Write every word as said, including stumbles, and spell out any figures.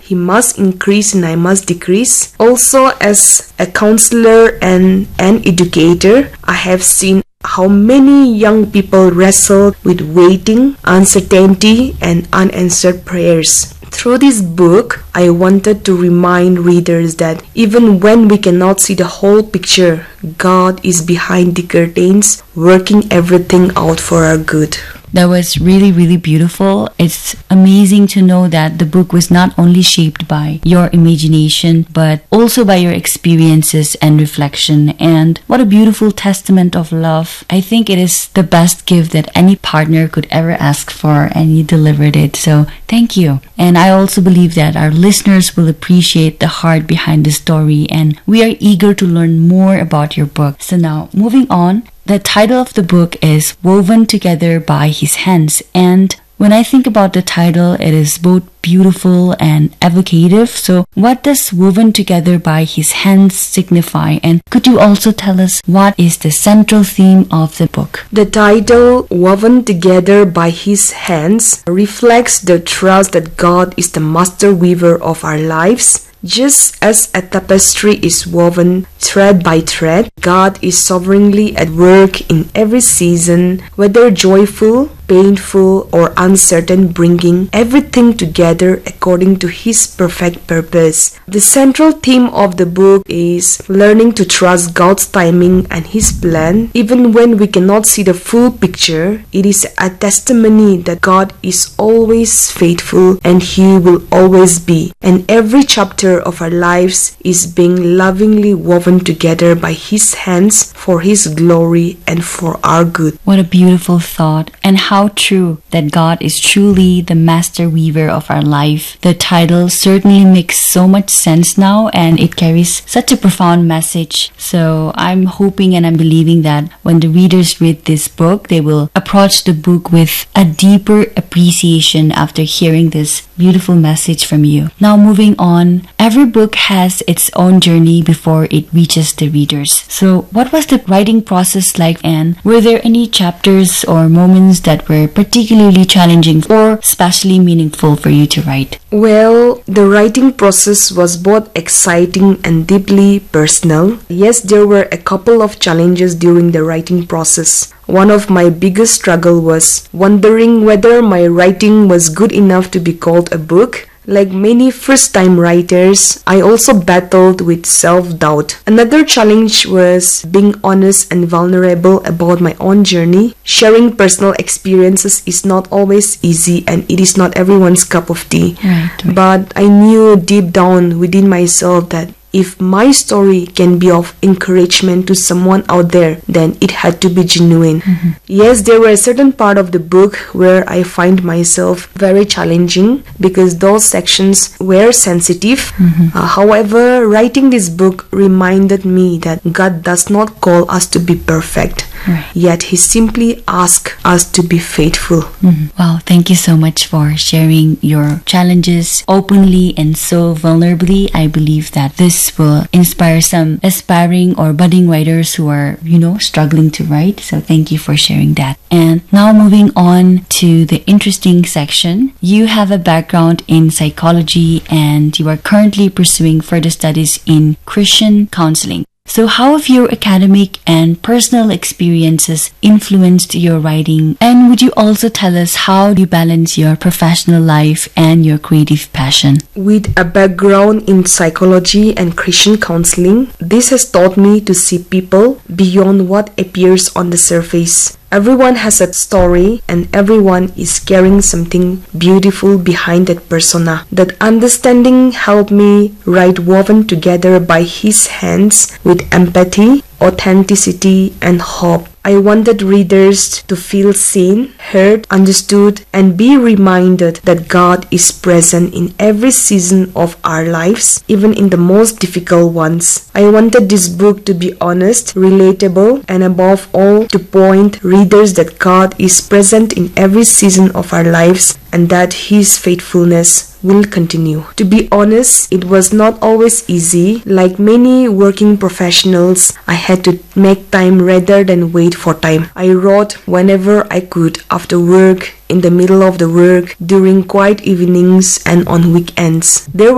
he must increase and I must decrease. Also, as a counselor and an educator, I have seen how many young people wrestle with waiting, uncertainty, and unanswered prayers. Through this book, I wanted to remind readers that even when we cannot see the whole picture, God is behind the curtains, working everything out for our good. That was really, really beautiful. It's amazing to know that the book was not only shaped by your imagination, but also by your experiences and reflection. And what a beautiful testament of love. I think it is the best gift that any partner could ever ask for, and you delivered it. So thank you. And I also believe that our listeners will appreciate the heart behind the story, and we are eager to learn more about your book. So now, moving on. The title of the book is Woven Together by His Hands, and when I think about the title, it is both beautiful and evocative. So what does Woven Together by His Hands signify? And could you also tell us what is the central theme of the book? The title, Woven Together by His Hands, reflects the trust that God is the master weaver of our lives. Just as a tapestry is woven thread by thread, God is sovereignly at work in every season, whether joyful, painful, or uncertain, bringing everything together according to His perfect purpose. The central theme of the book is learning to trust God's timing and His plan. Even when we cannot see the full picture, it is a testimony that God is always faithful and He will always be. And every chapter of our lives is being lovingly woven together by His hands for His glory and for our good. What a beautiful thought, and how true that God is truly the master weaver of our life. The title certainly makes so much sense now, and it carries such a profound message. So I'm hoping and I'm believing that when the readers read this book, they will approach the book with a deeper appreciation after hearing this beautiful message from you. Now moving on, every book has its own journey before it reaches the readers. So what was the writing process like, and were there any chapters or moments that were particularly challenging or especially meaningful for you to write? Well, the writing process was both exciting and deeply personal. Yes, there were a couple of challenges during the writing process. One of my biggest struggle was wondering whether my writing was good enough to be called a book. Like many first-time writers, I also battled with self-doubt. Another challenge was being honest and vulnerable about my own journey. Sharing personal experiences is not always easy, and it is not everyone's cup of tea. Right, right. But I knew deep down within myself that if my story can be of encouragement to someone out there, then it had to be genuine. Mm-hmm. Yes, there were a certain part of the book where I find myself very challenging because those sections were sensitive. Mm-hmm. Uh, however, writing this book reminded me that God does not call us to be perfect. Right. Yet He simply asks us to be faithful. Mm-hmm. Wow, thank you so much for sharing your challenges openly and so vulnerably. I believe that this will inspire some aspiring or budding writers who are, you know, struggling to write. So thank you for sharing that. And now moving on to the interesting section. You have a background in psychology and you are currently pursuing further studies in Christian counseling. So how have your academic and personal experiences influenced your writing? And would you also tell us how you balance your professional life and your creative passion? With a background in psychology and Christian counseling, this has taught me to see people beyond what appears on the surface. Everyone has a story and everyone is carrying something beautiful behind that persona. That understanding helped me write Woven Together by His Hands with empathy, authenticity, and hope. I wanted readers to feel seen, heard, understood, and be reminded that God is present in every season of our lives, even in the most difficult ones. I wanted this book to be honest, relatable, and above all, to point readers that God is present in every season of our lives and that His faithfulness will continue. To be honest, it was not always easy. Like many working professionals, I had to make time rather than wait for time. I wrote whenever I could, after work, in the middle of the work, during quiet evenings, and on weekends. There